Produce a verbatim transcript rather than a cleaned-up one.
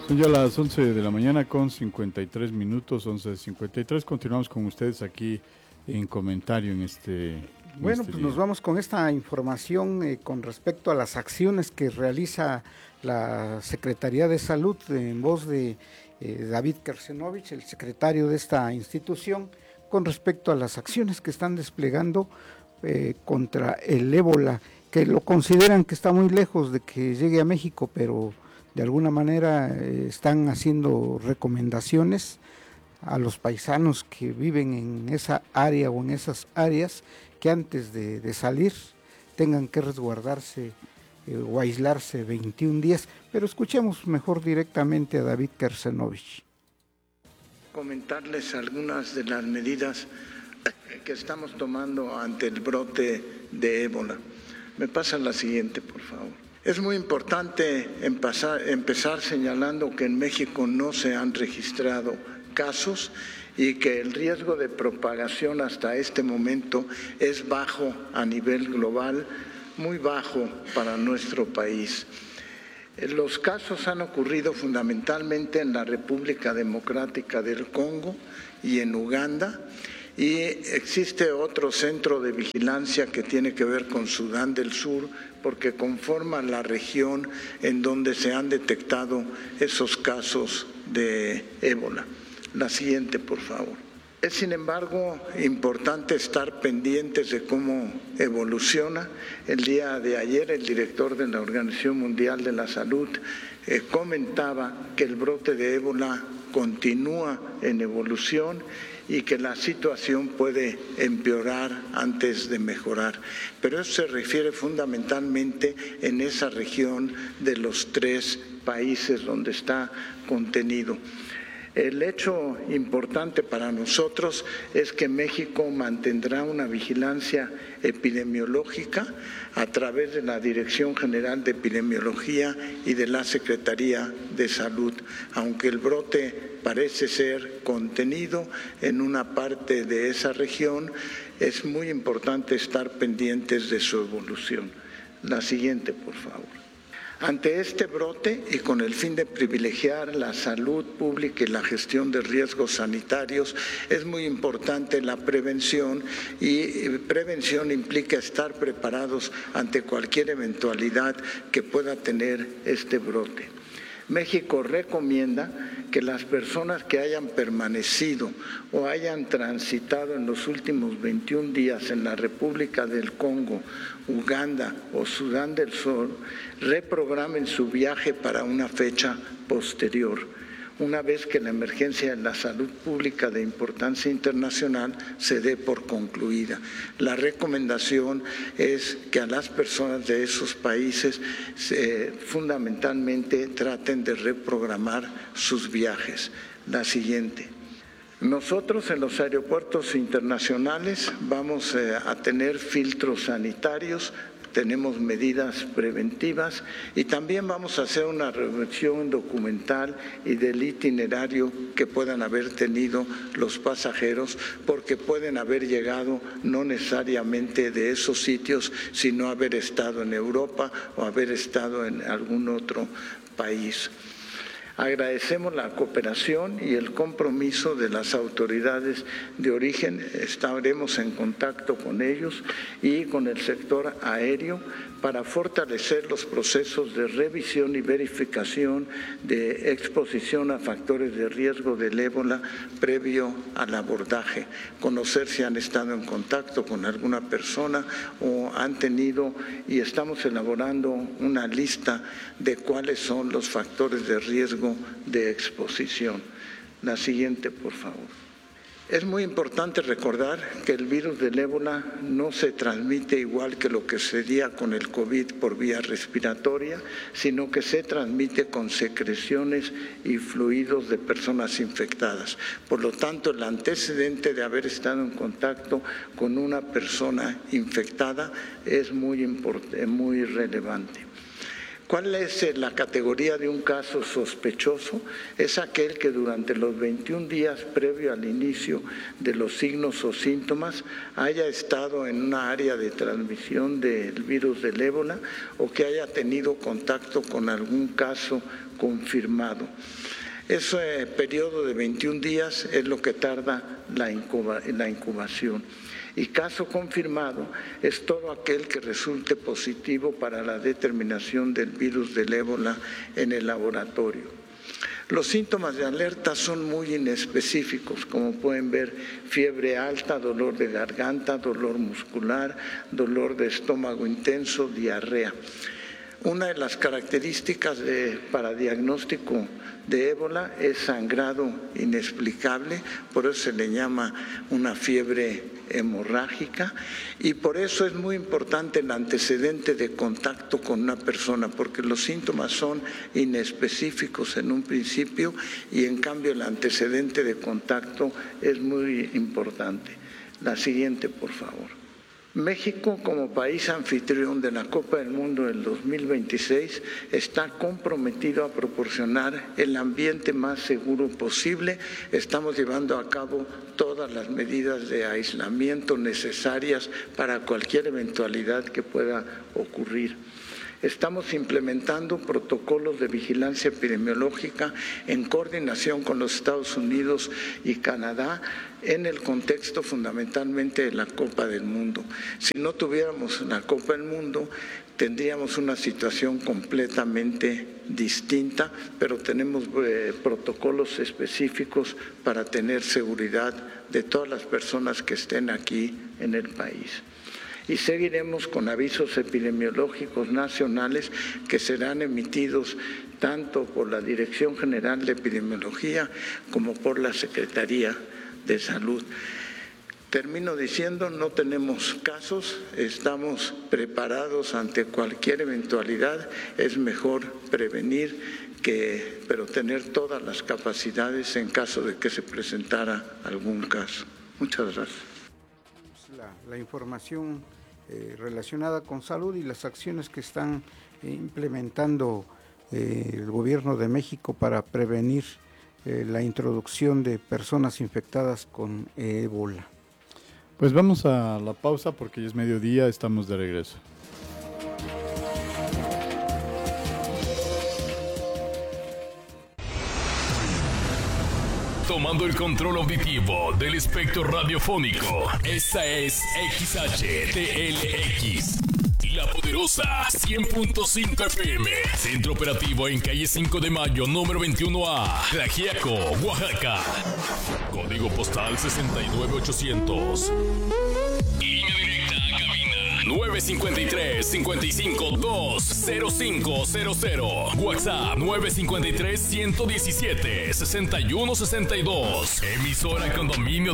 Son ya las once de la mañana con cincuenta y tres minutos, once cincuenta y tres. Continuamos con ustedes aquí en comentario en este en Bueno, este pues día. nos vamos con esta información eh, con respecto a las acciones que realiza la Secretaría de Salud en voz de eh, David Kersenovich, el secretario de esta institución, con respecto a las acciones que están desplegando eh, contra el ébola, que lo consideran que está muy lejos de que llegue a México, pero de alguna manera eh, están haciendo recomendaciones a los paisanos que viven en esa área o en esas áreas que antes de, de salir tengan que resguardarse eh, o aislarse veintiún días. Pero escuchemos mejor directamente a David Kersenovich. Comentarles algunas de las medidas que estamos tomando ante el brote de ébola. Me pasa la siguiente, por favor. Es muy importante empezar, empezar señalando que en México no se han registrado casos y que el riesgo de propagación hasta este momento es bajo a nivel global, muy bajo para nuestro país. Los casos han ocurrido fundamentalmente en la República Democrática del Congo y en Uganda, y existe otro centro de vigilancia que tiene que ver con Sudán del Sur, porque conforma la región en donde se han detectado esos casos de ébola. La siguiente, por favor. Es, sin embargo, importante estar pendientes de cómo evoluciona. El día de ayer, el director de la Organización Mundial de la Salud eh, comentaba que el brote de ébola continúa en evolución y que la situación puede empeorar antes de mejorar. Pero eso se refiere fundamentalmente en esa región de los tres países donde está contenido. El hecho importante para nosotros es que México mantendrá una vigilancia epidemiológica a través de la Dirección General de Epidemiología y de la Secretaría de Salud, aunque el brote parece ser contenido en una parte de esa región, es muy importante estar pendientes de su evolución. La siguiente, por favor. Ante este brote y con el fin de privilegiar la salud pública y la gestión de riesgos sanitarios, es muy importante la prevención, y prevención implica estar preparados ante cualquier eventualidad que pueda tener este brote. México recomienda que las personas que hayan permanecido o hayan transitado en los últimos veintiún días en la República del Congo, Uganda o Sudán del Sur reprogramen su viaje para una fecha posterior, una vez que la emergencia de la salud pública de importancia internacional se dé por concluida. La recomendación es que a las personas de esos países eh, fundamentalmente traten de reprogramar sus viajes. La siguiente. Nosotros en los aeropuertos internacionales vamos eh, a tener filtros sanitarios, tenemos medidas preventivas y también vamos a hacer una revisión documental y del itinerario que puedan haber tenido los pasajeros, porque pueden haber llegado no necesariamente de esos sitios, sino haber estado en Europa o haber estado en algún otro país. Agradecemos la cooperación y el compromiso de las autoridades de origen. Estaremos en contacto con ellos y con el sector aéreo para fortalecer los procesos de revisión y verificación de exposición a factores de riesgo del ébola previo al abordaje. Conocer si han estado en contacto con alguna persona o han tenido, y estamos elaborando una lista de cuáles son los factores de riesgo de exposición. La siguiente, por favor. Es muy importante recordar que el virus del ébola no se transmite igual que lo que sucedía con el COVID por vía respiratoria, sino que se transmite con secreciones y fluidos de personas infectadas. Por lo tanto, el antecedente de haber estado en contacto con una persona infectada es muy importante, muy relevante. ¿Cuál es la categoría de un caso sospechoso? Es aquel que durante los veintiún días previo al inicio de los signos o síntomas haya estado en una área de transmisión del virus del ébola o que haya tenido contacto con algún caso confirmado. Ese periodo de veintiún días es lo que tarda la, incuba, la incubación. Y caso confirmado es todo aquel que resulte positivo para la determinación del virus del ébola en el laboratorio. Los síntomas de alerta son muy inespecíficos, como pueden ver: fiebre alta, dolor de garganta, dolor muscular, dolor de estómago intenso, diarrea. Una de las características de, para diagnóstico de ébola es sangrado inexplicable, por eso se le llama una fiebre hemorrágica, y por eso es muy importante el antecedente de contacto con una persona, porque los síntomas son inespecíficos en un principio y en cambio el antecedente de contacto es muy importante. La siguiente, por favor. México, como país anfitrión de la Copa del Mundo del dos mil veintiséis, está comprometido a proporcionar el ambiente más seguro posible. Estamos llevando a cabo todas las medidas de aislamiento necesarias para cualquier eventualidad que pueda ocurrir. Estamos implementando protocolos de vigilancia epidemiológica en coordinación con los Estados Unidos y Canadá en el contexto fundamentalmente de la Copa del Mundo. Si no tuviéramos la Copa del Mundo, tendríamos una situación completamente distinta, pero tenemos eh, protocolos específicos para tener seguridad de todas las personas que estén aquí en el país. Y seguiremos con avisos epidemiológicos nacionales que serán emitidos tanto por la Dirección General de Epidemiología como por la Secretaría de Salud. Termino diciendo, no tenemos casos, estamos preparados ante cualquier eventualidad. Es mejor prevenir que, pero tener todas las capacidades en caso de que se presentara algún caso. Muchas gracias. La, la información eh, relacionada con salud y las acciones que están eh, implementando eh, el Gobierno de México para prevenir eh, la introducción de personas infectadas con eh, ébola. Pues vamos a la pausa porque ya es mediodía, estamos de regreso. Tomando el control auditivo del espectro radiofónico, esta es X H T L X, La Poderosa cien punto cinco F M, centro operativo en calle cinco de mayo, número veintiuno A, Tlaxiaco, Oaxaca, código postal sesenta y nueve ochocientos. Línea directa a cabina nueve cinco tres, cinco cinco dos, cero cinco cero cero. WhatsApp nueve cinco tres, uno uno siete, seis uno seis dos. Emisora Condominio